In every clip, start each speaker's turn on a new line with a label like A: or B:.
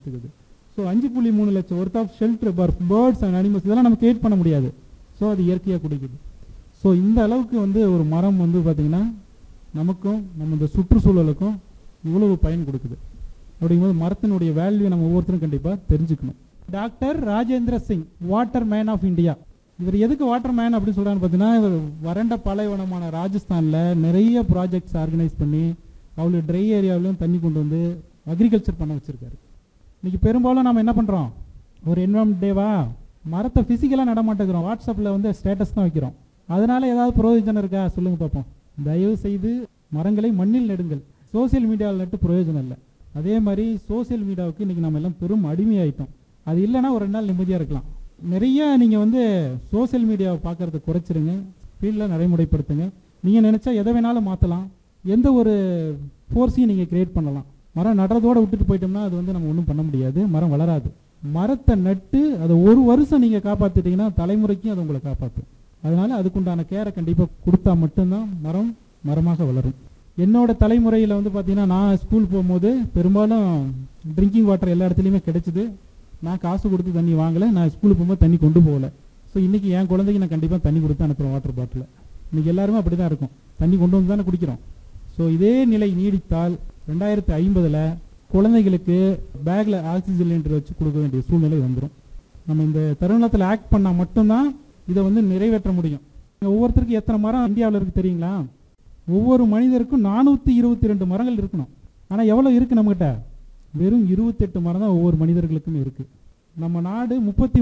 A: So 5.3 லட்சம் worth of shelter birds and animals இதெல்லாம் நம்ம கிரியேட் பண்ண முடியாது. ஸோ அது இயற்கையாக குடிக்குது. ஸோ இந்த அளவுக்கு ஒரு மரம் பார்த்தீங்கன்னா நமக்கும் நம்ம இந்த சுற்றுச்சூழலுக்கும் இவ்வளவு பயன் கொடுக்குது. அப்படிங்கும்போது மரத்தினுடைய வேல்யூ நம்ம ஒவ்வொருத்தரும் கண்டிப்பாக தெரிஞ்சுக்கணும். Doctor Rajendra Singh, water man of India. இவர் எதுக்கு வாட்டர் மேன் அப்படின்னு சொல்றான்னு பார்த்தீங்கன்னா, இவர் வறண்ட பாலைவனமான ராஜஸ்தானில் நிறைய ப்ராஜெக்ட்ஸ் ஆர்கனைஸ் பண்ணி அவ்வளோ ட்ரை ஏரியாவிலையும் தண்ணி கொண்டு வந்து அக்ரிகல்ச்சர் பண்ண வச்சிருக்காரு. இன்னைக்கு பெரும்பாலும் நம்ம என்ன பண்ணுறோம், ஒரு என்வரான்மெண்ட் டேவா மரத்தை ஃபிசிக்கலாக நட மாட்டேங்கிறோம், வாட்ஸ்அப்பில் ஸ்டேட்டஸ் தான் வைக்கிறோம். அதனால ஏதாவது பிரயோஜனம் இருக்கா சொல்லுங்க பார்ப்போம். தயவு செய்து மரங்களை மண்ணில் நெடுங்கள். சோசியல் மீடியாவில் நட்டு பிரயோஜனம் இல்லை. அதே மாதிரி சோசியல் மீடியாவுக்கு இன்னைக்கு நம்ம எல்லாம் பெரும் அடிமையாயிட்டோம். அது இல்லைன்னா ஒரு 2 நாள் நிம்மதியாக இருக்கலாம். நிறைய நீங்கள் சோசியல் மீடியாவை பார்க்கறத குறைச்சிருங்க, ஃபீல்டில் நடைமுறைப்படுத்துங்க. நீங்கள் நினச்சா எதை வேணாலும் மாற்றலாம், எந்த ஒரு ஃபோர்ஸையும் நீங்கள் கிரியேட் பண்ணலாம். மரம் நடுறதோடு விட்டுட்டு போயிட்டோம்னா அது நம்ம ஒன்றும் பண்ண முடியாது, மரம் வளராது. மரத்தை நட்டு அதை ஒரு வருஷம் நீங்கள் காப்பாற்றிட்டீங்கன்னா தலைமுறைக்கும் அது உங்களை காப்பாற்றும். அதனால அதுக்குண்டான கேரை கண்டிப்பாக கொடுத்தா மட்டும்தான் மரம் மரமாக வளரும். என்னோட தலைமுறையில் பார்த்தீங்கன்னா, நான் ஸ்கூல் போகும்போது பெரும்பாலும் ட்ரிங்கிங் வாட்டர் எல்லா இடத்துலையுமே கிடைச்சிது. நான் காசு கொடுத்து தண்ணி வாங்கலை, நான் ஸ்கூலுக்கு போகும்போது தண்ணி கொண்டு போகலை. ஸோ இன்றைக்கி என் குழந்தைக்கு நான் கண்டிப்பாக தண்ணி கொடுத்து அனுப்புகிறேன் வாட்டர் பாட்டில். இன்றைக்கி எல்லாருமே அப்படி தான் இருக்கும், தண்ணி கொண்டு வந்து தானே குடிக்கிறோம். ஸோ இதே நிலை நீடித்தால் 2050 குழந்தைகளுக்கு பேக்கில் ஆக்சிஜன் சிலிண்டர் வச்சு கொடுக்க வேண்டிய சூழ்நிலை வந்துடும். நம்ம இந்த தருணத்தில் ஆக்ட் பண்ணால் மட்டும்தான் இதை நிறைவேற்ற முடியும். ஒவ்வொருத்தருக்கும் எத்தனை மரம் இந்தியாவில் இருக்குது தெரியுங்களா? ஒவ்வொரு மனிதருக்கும் 422 மரங்கள் இருக்கணும். ஆனால் எவ்வளோ இருக்குது நம்மகிட்ட? வெறும் 28 மரம் தான் ஒவ்வொரு மனிதர்களுக்கும் இருக்குது. நம்ம நாடு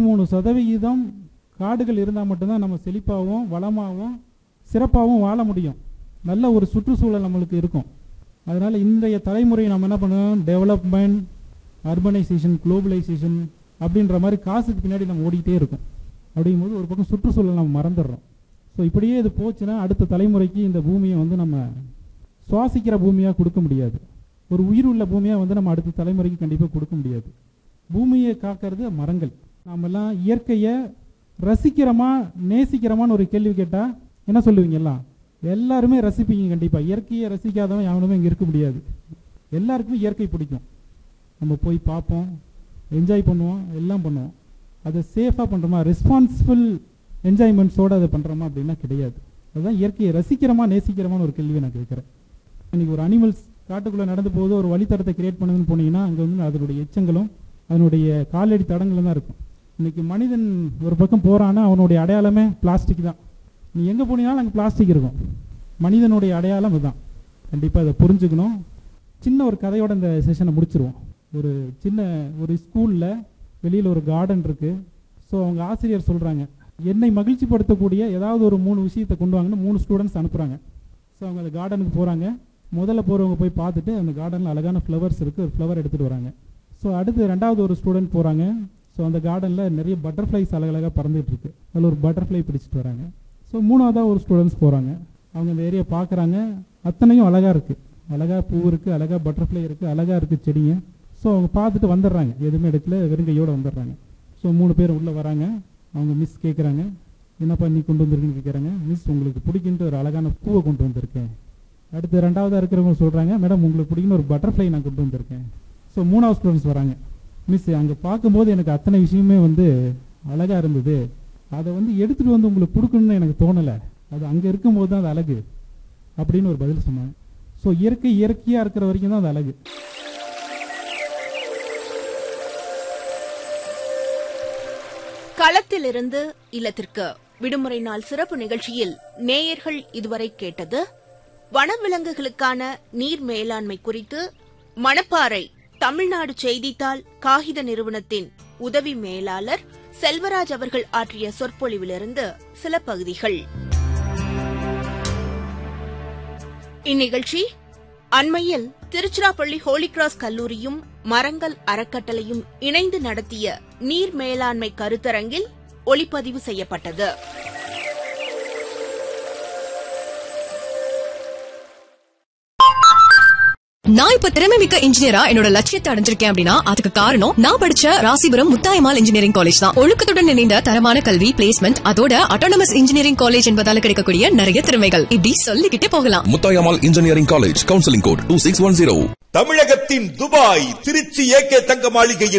A: 33% காடுகள் இருந்தால் மட்டும்தான் நம்ம செழிப்பாகவும் வளமாகவும் சிறப்பாகவும் வாழ முடியும். நல்ல ஒரு சுற்றுச்சூழல் நம்மளுக்கு இருக்கும். அதனால் இன்றைய தலைமுறை நம்ம என்ன பண்ணுவோம், டெவலப்மெண்ட், அர்பனைசேஷன், குளோபலைசேஷன் அப்படின்ற மாதிரி காசுக்கு பின்னாடி நம்ம ஓடிக்கிட்டே இருக்கும். அப்படிங்கும்போது ஒரு பக்கம் சுற்றுச்சூழல் நம்ம மறந்துடுறோம். ஸோ இப்படியே இது போச்சுன்னா அடுத்த தலைமுறைக்கு இந்த பூமியை நம்ம சுவாசிக்கிற பூமியாக கொடுக்க முடியாது. ஒரு உயிர் உள்ள பூமியாக நம்ம அடுத்த தலைமுறைக்கு கண்டிப்பாக கொடுக்க முடியாது. பூமியை காக்கிறது மரங்கள். நாமெல்லாம் இயற்கையை ரசிக்கிறோமா நேசிக்கிறோமான்னு ஒரு கேள்வி கேட்டால் என்ன சொல்லுவீங்க? எல்லாருமே ரசிப்பீங்க கண்டிப்பாக. இயற்கையை ரசிக்காதவன் யாருமே இங்கே இருக்க முடியாது. எல்லாருக்குமே இயற்கை பிடிக்கும். நம்ம போய் பார்ப்போம், என்ஜாய் பண்ணுவோம், எல்லாம் பண்ணுவோம். அதை சேஃபாக பண்ணுறோமா, ரெஸ்பான்சிபிள் என்ஜாய்மெண்ட்ஸோடு அதை பண்ணுறோமா அப்படின்னா கிடையாது. அதுதான் இயற்கையை ரசிக்கிறோமா நேசிக்கிறோமான்னு ஒரு கேள்வி நான் கேட்குறேன். இன்றைக்கி ஒரு அனிமல்ஸ் காட்டுக்குள்ளே நடந்து போகுது, ஒரு வழித்தடத்தை கிரியேட் பண்ணுதுன்னு போனீங்கன்னா அங்கே அதனுடைய எச்சங்களும் அதனுடைய காலடி தடங்களும் தான் இருக்கும். இன்றைக்கி மனிதன் ஒரு பக்கம் போகிறான்னா அவனுடைய அடையாளமே பிளாஸ்டிக் தான். நீ எங்கே போனீங்கனாலும் அங்கே பிளாஸ்டிக் இருக்கும். மனிதனுடைய அடையாளம் இதுதான். கண்டிப்பாக அதை புரிஞ்சுக்கணும். சின்ன ஒரு கதையோட இந்த செஷனை முடிச்சிருவோம். ஒரு ஸ்கூலில் வெளியில் ஒரு கார்டன் இருக்குது. ஸோ அவங்க ஆசிரியர் சொல்கிறாங்க, என்னை மகிழ்ச்சிப்படுத்தக்கூடிய ஏதாவது ஒரு 3 விஷயத்தை கொண்டு வாங்கன்னு 3 ஸ்டூடெண்ட்ஸ் அனுப்புகிறாங்க. ஸோ அவங்க அந்த கார்டனுக்கு போகிறாங்க. முதல்ல போகிறவங்க போய் பார்த்துட்டு அந்த கார்டனில் அழகான ஃப்ளவர்ஸ் இருக்குது, ஒரு ஃப்ளவர் எடுத்துகிட்டு வராங்க. ஸோ அடுத்து 2வது ஒரு ஸ்டூடெண்ட் போகிறாங்க. ஸோ அந்த கார்டனில் நிறைய பட்டர்ஃப்ளைஸ் அழகழகாக பறந்துட்டு இருக்கு. அதில் ஒரு பட்டர்ஃப்ளை பிடிச்சிட்டு வராங்க. ஸோ 3வதாக ஒரு ஸ்டூடெண்ட்ஸ் போகிறாங்க. அவங்க இந்த ஏரியா பார்க்குறாங்க, அத்தனையும் அழகாக இருக்குது. அழகாக பூ இருக்குது, அழகாக பட்டர்ஃப்ளை இருக்குது, அழகாக இருக்குது செடிங்க. ஸோ அவங்க பார்த்துட்டு வந்துடுறாங்க, எதுவுமே எடுக்கல, வெறுங்கையோடு வந்துடுறாங்க. ஸோ 3 பேர் உள்ளே வராங்க. அவங்க மிஸ் கேட்குறாங்க, என்னப்பா நீ கொண்டு வந்திருக்குன்னு கேட்குறாங்க. மிஸ் உங்களுக்கு பிடிக்குன்ட்டு ஒரு அழகான பூவை கொண்டு வந்திருக்கேன். அடுத்து 2வதாக இருக்கிறவங்க சொல்கிறாங்க, மேடம் உங்களுக்கு பிடிக்குன்னு ஒரு பட்டர்ஃப்ளை நான் கொண்டு வந்திருக்கேன். ஸோ 3வது ஸ்டூடெண்ட்ஸ் வராங்க. மிஸ் அங்கே பார்க்கும்போது எனக்கு அத்தனை விஷயமே அழகாக இருந்தது, அதை எடுத்துகிட்டு உங்களுக்கு கொடுக்கணும்னு எனக்கு தோணலை, அது அங்கே இருக்கும்போது தான் அது அழகு அப்படின்னு ஒரு பதில் சொன்னாங்க. ஸோ இயற்கையாக இருக்கிற வரைக்கும் தான் அது அழகு.
B: களத்திலிருந்து இல்லத்திற்கு விடுமுறை நாள் சிறப்பு நிகழ்ச்சியில் நேயர்கள் இதுவரை கேட்டது வனவிலங்குகளுக்கான நீர் மேலாண்மை குறித்து மணப்பாறை தமிழ்நாடு செய்தித்தாள் காகித நிறுவனத்தின் உதவி மேலாளர் செல்வராஜ் அவர்கள் ஆற்றிய சொற்பொழிவிலிருந்து சில பகுதிகள். இந்நிகழ்ச்சி அண்மையில் திருச்சிராப்பள்ளி ஹோலிகிராஸ் கல்லூரியும் மரங்கள் அறக்கட்டளையும் இணைந்து நடத்திய நீர் மேலாண்மை கருத்தரங்கில் ஒளிப்பதிவு செய்யப்பட்டது.
C: நான் இப்ப திறமைமிக்க இன்ஜினியரா என்னோட லட்சியத்தை அடைஞ்சிருக்கேன் அப்படின்னா அதுக்கு காரணம் நான் படிச்ச ராசிபுரம் முத்தாயம்மாள் இன்ஜினியரிங் காலேஜ் தான். ஒழுக்கத்துடன் இணைந்த தரமான கல்வி, பிளேஸ்மெண்ட், அதோட அட்டானமஸ் இன்ஜினியரிங் காலேஜ் என்பதால கிடைக்கக்கூடிய நிறைய திறமைகள் இப்படி சொல்லிக்கிட்டே போகலாம்.
D: Muthayammal engineering college, counselling code 2610. தமிழகத்தின் துபாய் திருச்சி ஏகே தங்க மாளிகையில்